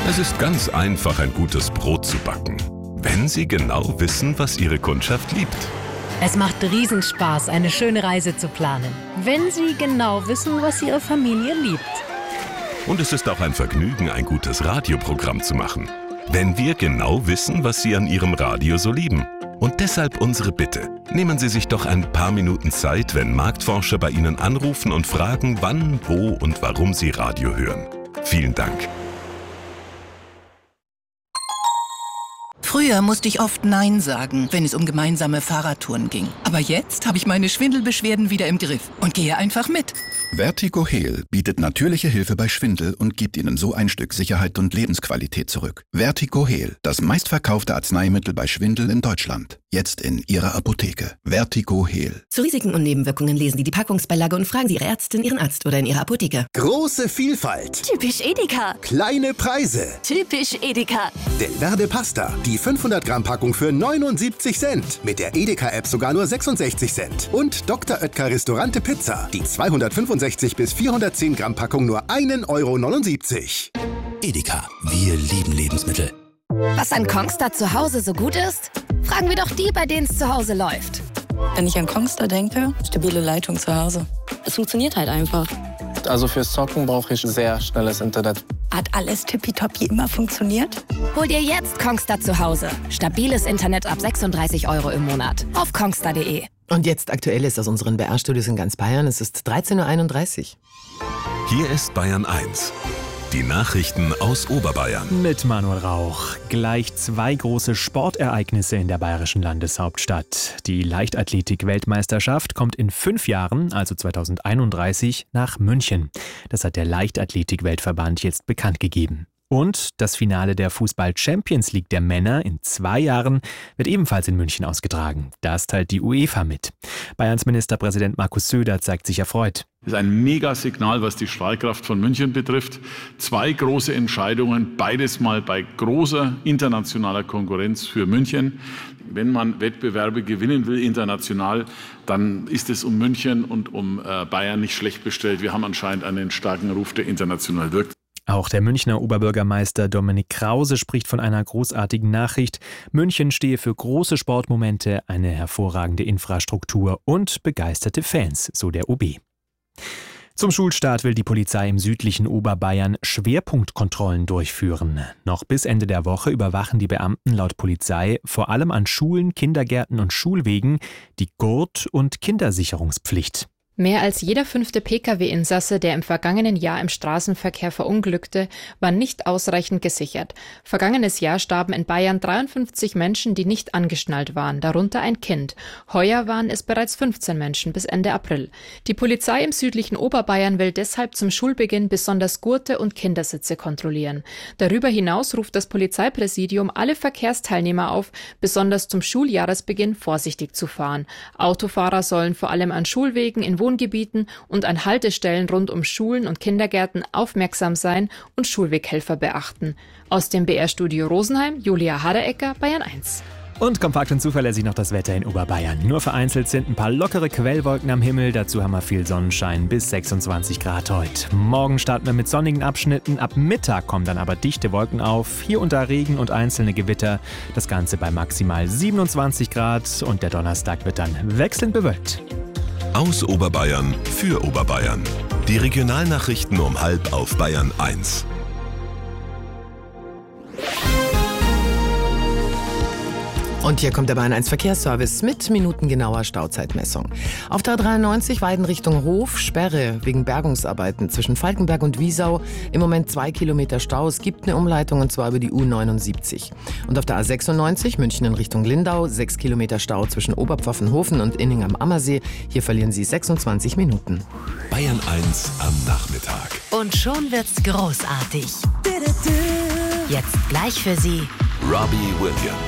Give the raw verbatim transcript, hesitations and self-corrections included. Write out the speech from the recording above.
Es ist ganz einfach, ein gutes Brot zu backen, wenn Sie genau wissen, was Ihre Kundschaft liebt. Es macht Riesenspaß, eine schöne Reise zu planen, wenn Sie genau wissen, was Ihre Familie liebt. Und es ist auch ein Vergnügen, ein gutes Radioprogramm zu machen, wenn wir genau wissen, was Sie an Ihrem Radio so lieben. Und deshalb unsere Bitte. Nehmen Sie sich doch ein paar Minuten Zeit, wenn Marktforscher bei Ihnen anrufen und fragen, wann, wo und warum Sie Radio hören. Vielen Dank. Früher musste ich oft Nein sagen, wenn es um gemeinsame Fahrradtouren ging. Aber jetzt habe ich meine Schwindelbeschwerden wieder im Griff und gehe einfach mit. Vertigo Heal bietet natürliche Hilfe bei Schwindel und gibt Ihnen so ein Stück Sicherheit und Lebensqualität zurück. Vertigo Heal, das meistverkaufte Arzneimittel bei Schwindel in Deutschland. Jetzt in Ihrer Apotheke. Vertigo Heal. Zu Risiken und Nebenwirkungen lesen Sie die Packungsbeilage und fragen Sie Ihre Ärztin, Ihren Arzt oder in Ihrer Apotheke. Große Vielfalt. Typisch Edeka. Kleine Preise. Typisch Edeka. Delverde Pasta. Die fünfhundert Gramm Packung für neunundsiebzig Cent. Mit der Edeka-App sogar nur sechsundsechzig Cent. Und Doktor Oetker Restaurante Pizza. Die zweihundertfünfundsechzig bis vierhundertzehn Gramm Packung nur ein Euro neunundsiebzig. Edeka. Wir lieben Lebensmittel. Was an Kongstar zu Hause so gut ist? Fragen wir doch die, bei denen es zu Hause läuft. Wenn ich an Kongstar denke, stabile Leitung zu Hause. Es funktioniert halt einfach. Also fürs Zocken brauche ich sehr schnelles Internet. Hat alles tippitoppi immer funktioniert? Hol dir jetzt Kongstar zu Hause. Stabiles Internet ab sechsunddreißig Euro im Monat. Auf kongstar punkt de. Und jetzt Aktuelles aus unseren B R-Studios in ganz Bayern. Es ist dreizehn Uhr einunddreißig. Hier ist Bayern eins. Die Nachrichten aus Oberbayern. Mit Manuel Rauch. Gleich zwei große Sportereignisse in der bayerischen Landeshauptstadt. Die Leichtathletik-Weltmeisterschaft kommt in fünf Jahren, also zweitausendeinunddreißig, nach München. Das hat der Leichtathletik-Weltverband jetzt bekannt gegeben. Und das Finale der Fußball-Champions League der Männer in zwei Jahren wird ebenfalls in München ausgetragen. Das teilt die UEFA mit. Bayerns Ministerpräsident Markus Söder zeigt sich erfreut. Das ist ein Megasignal, was die Strahlkraft von München betrifft. Zwei große Entscheidungen, beides mal bei großer internationaler Konkurrenz für München. Wenn man Wettbewerbe gewinnen will international, dann ist es um München und um Bayern nicht schlecht bestellt. Wir haben anscheinend einen starken Ruf, der international wirkt. Auch der Münchner Oberbürgermeister Dominik Krause spricht von einer großartigen Nachricht. München stehe für große Sportmomente, eine hervorragende Infrastruktur und begeisterte Fans, so der O B. Zum Schulstart will die Polizei im südlichen Oberbayern Schwerpunktkontrollen durchführen. Noch bis Ende der Woche überwachen die Beamten laut Polizei vor allem an Schulen, Kindergärten und Schulwegen die Gurt- und Kindersicherungspflicht. Mehr als jeder fünfte Pkw-Insasse, der im vergangenen Jahr im Straßenverkehr verunglückte, war nicht ausreichend gesichert. Vergangenes Jahr starben in Bayern dreiundfünfzig Menschen, die nicht angeschnallt waren, darunter ein Kind. Heuer waren es bereits fünfzehn Menschen bis Ende April. Die Polizei im südlichen Oberbayern will deshalb zum Schulbeginn besonders Gurte und Kindersitze kontrollieren. Darüber hinaus ruft das Polizeipräsidium alle Verkehrsteilnehmer auf, besonders zum Schuljahresbeginn vorsichtig zu fahren. Autofahrer sollen vor allem an Schulwegen in Wohngebieten und an Haltestellen rund um Schulen und Kindergärten aufmerksam sein und Schulweghelfer beachten. Aus dem B R-Studio Rosenheim, Julia Haderecker, Bayern eins. Und kompakt und zuverlässig noch das Wetter in Oberbayern. Nur vereinzelt sind ein paar lockere Quellwolken am Himmel. Dazu haben wir viel Sonnenschein bis sechsundzwanzig Grad heute. Morgen starten wir mit sonnigen Abschnitten. Ab Mittag kommen dann aber dichte Wolken auf. Hier unter Regen und einzelne Gewitter. Das Ganze bei maximal siebenundzwanzig Grad. Und der Donnerstag wird dann wechselnd bewölkt. Aus Oberbayern für Oberbayern. Die Regionalnachrichten um halb auf Bayern eins. Und hier kommt der Bayern eins Verkehrsservice mit minutengenauer Stauzeitmessung. Auf der A dreiundneunzig Weiden Richtung Hof, Sperre wegen Bergungsarbeiten zwischen Falkenberg und Wiesau. Im Moment zwei Kilometer Stau. Es gibt eine Umleitung und zwar über die U neunundsiebzig. Und auf der A sechsundneunzig München in Richtung Lindau, sechs Kilometer Stau zwischen Oberpfaffenhofen und Inning am Ammersee. Hier verlieren Sie sechsundzwanzig Minuten. Bayern eins am Nachmittag. Und schon wird's großartig. Jetzt gleich für Sie Robbie Williams.